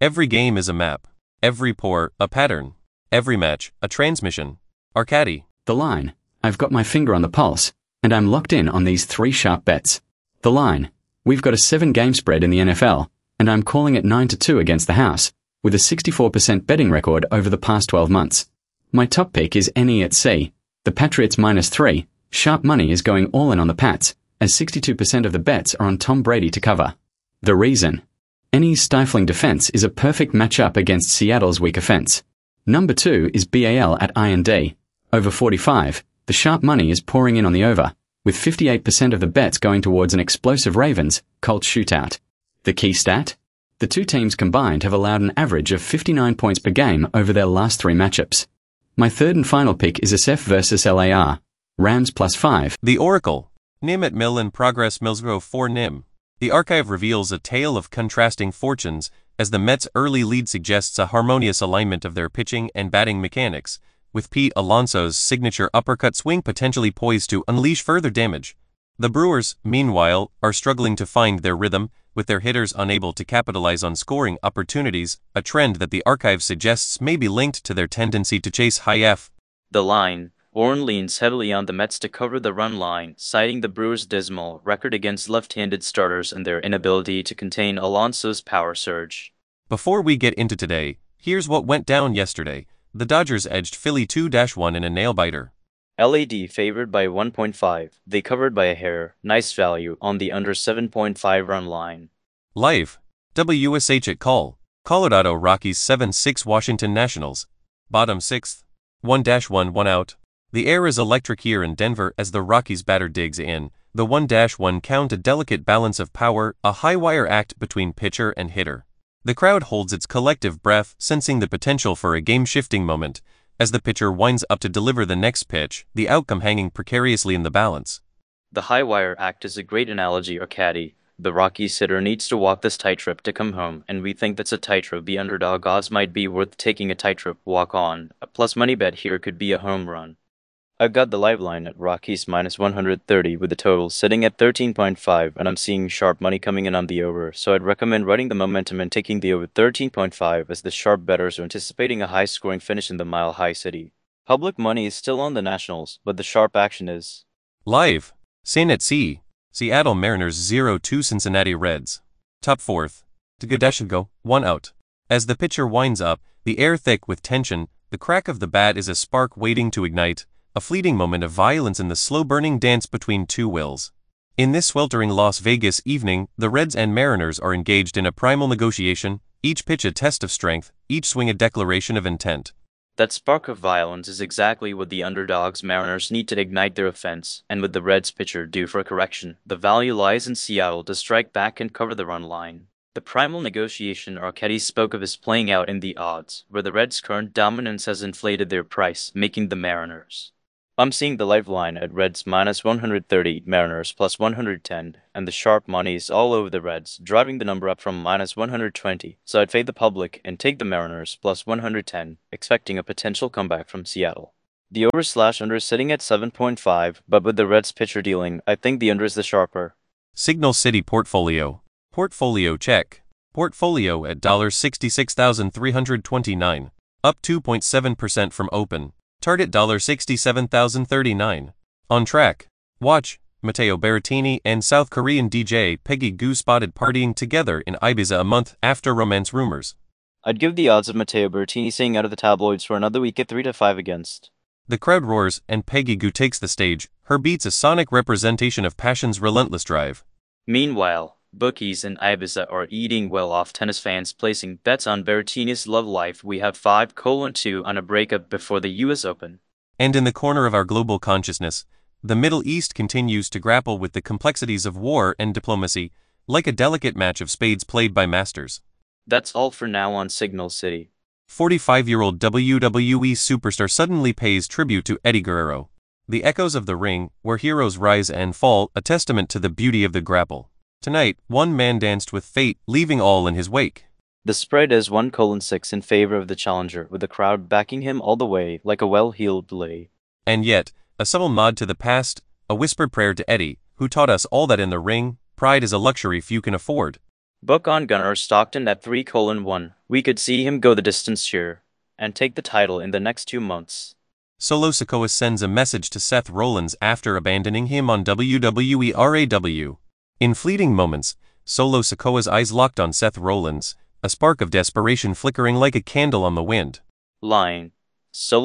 Every game is a map. Every pour, a pattern. Every match, a transmission. Arcadi. The line. I've got my finger on the pulse, and I'm locked in on these 3 sharp bets. The line. We've got a 7-game spread in the NFL, and I'm calling it 9-2 against the house, with a 64% betting record over the past 12 months. My top pick is NE at C. The Patriots -3. Sharp money is going all in on the Pats, as 62% of the bets are on Tom Brady to cover. The reason. NE's stifling defense is a perfect matchup against Seattle's weak offense. Number 2 is BAL at IND. Over 45, the sharp money is pouring in on the over, with 58% of the bets going towards an explosive Ravens-Colts shootout. The key stat? The two teams combined have allowed an average of 59 points per game over their last 3 matchups. My third and final pick is SF versus LAR. Rams +5. The Oracle. NIM at Mill in Progress Millsgrove 4 NIM. The archive reveals a tale of contrasting fortunes, as the Mets' early lead suggests a harmonious alignment of their pitching and batting mechanics, with Pete Alonso's signature uppercut swing potentially poised to unleash further damage. The Brewers, meanwhile, are struggling to find their rhythm, with their hitters unable to capitalize on scoring opportunities, a trend that the archive suggests may be linked to their tendency to chase high F. The line. Warren leans heavily on the Mets to cover the run line, citing the Brewers' dismal record against left-handed starters and their inability to contain Alonso's power surge. Before we get into today, here's what went down yesterday. The Dodgers edged Philly 2-1 in a nail-biter. LAD favored by 1.5. They covered by a hair. Nice value on the under 7.5 run line. Live. WSH at call. Colorado Rockies 7-6 Washington Nationals. Bottom 6th. 1-1 1 out. The air is electric here in Denver as the Rockies batter digs in. The 1-1 count, a delicate balance of power, a high-wire act between pitcher and hitter. The crowd holds its collective breath, sensing the potential for a game-shifting moment. As the pitcher winds up to deliver the next pitch, the outcome hanging precariously in the balance. The high-wire act is a great analogy, Arcadi. The Rockies hitter needs to walk this tightrope to come home, and we think that's a tightrope the underdog odds might be worth taking a tightrope walk on. A plus money bet here could be a home run. I've got the live line at Rockies -130 with the total sitting at 13.5, and I'm seeing sharp money coming in on the over, so I'd recommend riding the momentum and taking the over 13.5 as the sharp bettors are anticipating a high-scoring finish in the Mile High City. Public money is still on the Nationals, but the sharp action is live. San at C. Seattle Mariners 0-2 Cincinnati Reds. Top 4th. Tgadeshigo, 1 out. As the pitcher winds up, the air thick with tension, the crack of the bat is a spark waiting to ignite. A fleeting moment of violence in the slow-burning dance between two wills. In this sweltering Las Vegas evening, the Reds and Mariners are engaged in a primal negotiation, each pitch a test of strength, each swing a declaration of intent. That spark of violence is exactly what the underdogs Mariners need to ignite their offense, and with the Reds pitcher due for a correction, the value lies in Seattle to strike back and cover the run line. The primal negotiation Arcadi spoke of is playing out in the odds, where the Reds' current dominance has inflated their price, making the Mariners. I'm seeing the live line at Reds -130, Mariners +110, and the sharp money is all over the Reds, driving the number up from -120, so I'd fade the public and take the Mariners +110, expecting a potential comeback from Seattle. The over/under is sitting at 7.5, but with the Reds pitcher dealing, I think the under is the sharper. Signal City Portfolio. Portfolio check. Portfolio at $66,329, up 2.7% from open. Target $67,039. On track. Watch. Matteo Berrettini and South Korean DJ Peggy Gou spotted partying together in Ibiza a month after romance rumors. I'd give the odds of Matteo Berrettini staying out of the tabloids for another week at 3-5 against. The crowd roars and Peggy Gou takes the stage, her beats a sonic representation of passion's relentless drive. Meanwhile, bookies in Ibiza are eating well off tennis fans placing bets on Berrettini's love life. We have 5:2 on a breakup before the US Open. And in the corner of our global consciousness, the Middle East continues to grapple with the complexities of war and diplomacy, like a delicate match of spades played by masters. That's all for now on Signal City. 45-year-old WWE superstar suddenly pays tribute to Eddie Guerrero. The echoes of the ring, where heroes rise and fall, a testament to the beauty of the grapple. Tonight, one man danced with fate, leaving all in his wake. The spread is 1:6 in favor of the challenger, with the crowd backing him all the way, like a well-heeled blade. And yet, a subtle nod to the past, a whispered prayer to Eddie, who taught us all that in the ring, pride is a luxury few can afford. Book on Gunnar Stockton at 3:1. We could see him go the distance here and take the title in the next 2 months. Solo Sikoa sends a message to Seth Rollins after abandoning him on WWE RAW. In fleeting moments, Solo Sikoa's eyes locked on Seth Rollins, a spark of desperation flickering like a candle on the wind. Line. Solo